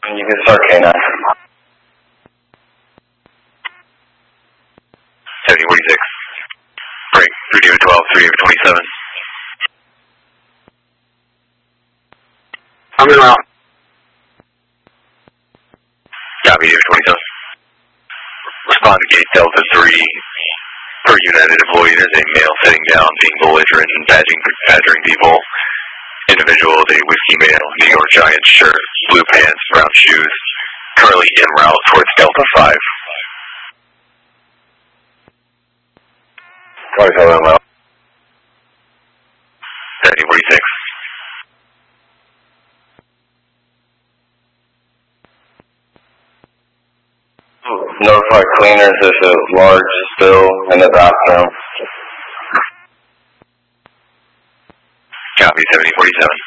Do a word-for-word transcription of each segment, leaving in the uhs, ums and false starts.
You can start K nine. seventy forty-six. Break. three David twelve, three David twenty-seven. I'm in route. Copy, David twenty-seven. Respond to gate Delta three. Per United employee, there's a male sitting down, being belligerent and badgering, badgering people. Individual with a whiskey male, New York Giants shirt, blue pants, brown shoes. Currently en route towards Delta five. twenty-seven mile. seventy forty-six. Notify cleaners there's a large spill in the bathroom. Copy, seventy forty-seven.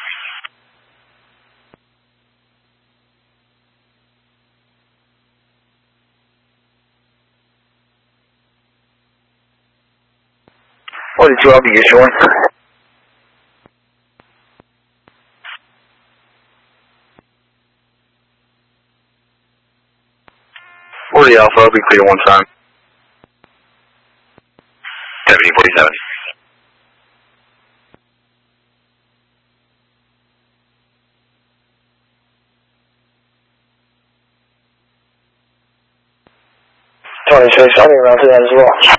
forty-two, I'll be issuing. forty Alpha, I'll be clear one time. seventy forty-seven. twenty-six, I'll be around for that as well.